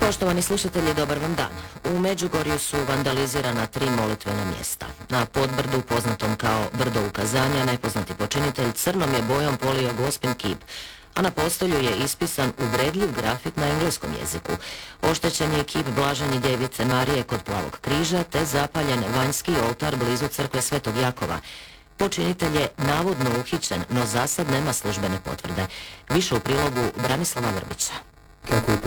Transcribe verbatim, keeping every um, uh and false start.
Poštovani slušatelji, dobar vam dan. U Međugorju su vandalizirana tri molitvena mjesta. Na Podbrdu, poznatom kao Brdo ukazanja, nepoznati počinitelj crnom je bojom polio Gospin kip, a na postolju je ispisan uvredljiv grafit na engleskom jeziku. Oštećen je kip Blaženi djevice Marije kod Plavog križa, te zapaljen vanjski oltar blizu crkve Svetog Jakova. Počinitelj je navodno uhićen, no zasad nema službene potvrde. Više u prilogu Branislava Vrbića.